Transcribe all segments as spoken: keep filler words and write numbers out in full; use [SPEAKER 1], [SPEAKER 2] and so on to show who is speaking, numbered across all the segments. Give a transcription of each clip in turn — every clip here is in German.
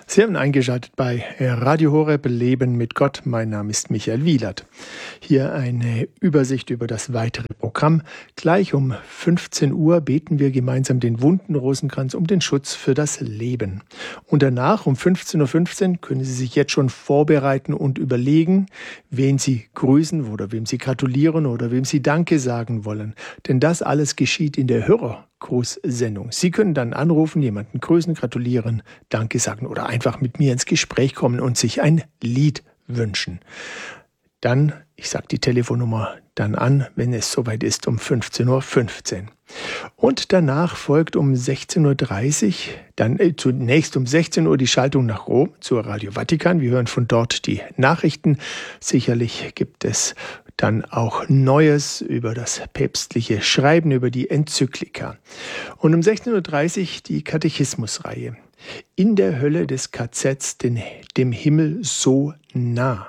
[SPEAKER 1] Sie haben eingeschaltet bei Radio Horeb Leben mit Gott. Mein Name ist Michael Wielert. Hier eine Übersicht über das weitere Programm. Gleich um fünfzehn Uhr beten wir gemeinsam den wunden Rosenkranz um den Schutz für das Leben. Und danach um fünfzehn Uhr fünfzehn können Sie sich jetzt schon vorbereiten und überlegen, wen Sie grüßen oder wem Sie gratulieren oder wem Sie Danke sagen wollen. Denn das alles geschieht in der Hörergrußsendung. Sie können dann anrufen, jemanden grüßen, gratulieren, Danke sagen oder einfach mit mir ins Gespräch kommen und sich ein Lied wünschen. Dann, ich sage die Telefonnummer dann an, wenn es soweit ist, um fünfzehn Uhr fünfzehn. Und danach folgt um sechzehn Uhr dreißig, dann äh, zunächst um sechzehn Uhr die Schaltung nach Rom zur Radio Vatikan. Wir hören von dort die Nachrichten. Sicherlich gibt es dann auch Neues über das päpstliche Schreiben, über die Enzyklika. Und um sechzehn Uhr dreißig die Katechismusreihe. In der Hölle des K Zs, den, dem Himmel so nah.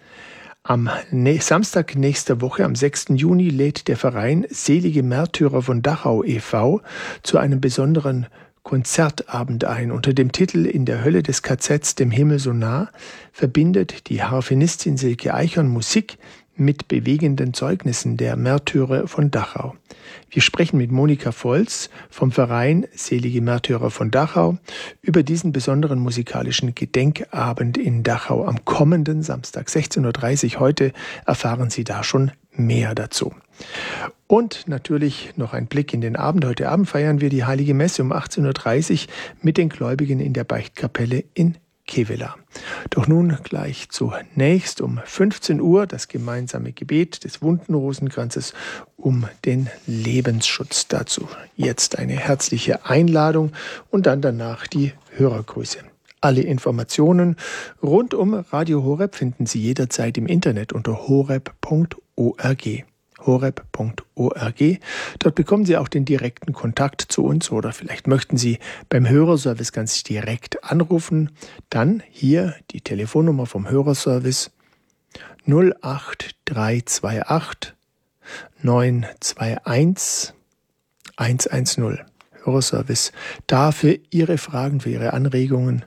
[SPEAKER 1] Am Samstag nächster Woche, am sechsten Juni, lädt der Verein Selige Märtyrer von Dachau e V zu einem besonderen Konzertabend ein. Unter dem Titel In der Hölle des K Zs, dem Himmel so nah, verbindet die Harfenistin Silke Eichhorn Musik mit bewegenden Zeugnissen der Märtyrer von Dachau. Wir sprechen mit Monika Volz vom Verein Selige Märtyrer von Dachau über diesen besonderen musikalischen Gedenkabend in Dachau am kommenden Samstag, sechzehn Uhr dreißig. Heute erfahren Sie da schon mehr dazu. Und natürlich noch ein Blick in den Abend. Heute Abend feiern wir die Heilige Messe um achtzehn Uhr dreißig mit den Gläubigen in der Beichtkapelle in Kevela. Doch nun gleich zunächst um fünfzehn Uhr das gemeinsame Gebet des wunden Rosenkranzes um den Lebensschutz. Dazu jetzt eine herzliche Einladung und dann danach die Hörergrüße. Alle Informationen rund um Radio Horeb finden Sie jederzeit im Internet unter horeb punkt org. horeb punkt org. Dort bekommen Sie auch den direkten Kontakt zu uns oder vielleicht möchten Sie beim Hörerservice ganz direkt anrufen. Dann hier die Telefonnummer vom Hörerservice null acht drei zwei acht neun zwei eins eins eins null. Hörerservice. Da für Ihre Fragen, für Ihre Anregungen.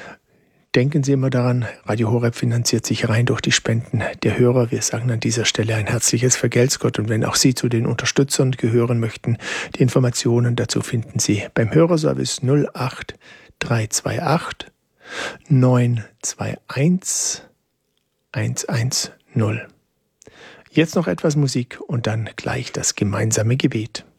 [SPEAKER 1] Denken Sie immer daran, Radio Horeb finanziert sich rein durch die Spenden der Hörer. Wir sagen an dieser Stelle ein herzliches Vergelt's Gott. Und wenn auch Sie zu den Unterstützern gehören möchten, die Informationen dazu finden Sie beim Hörerservice null acht drei zwei acht neun zwei eins eins eins null. Jetzt noch etwas Musik und dann gleich das gemeinsame Gebet.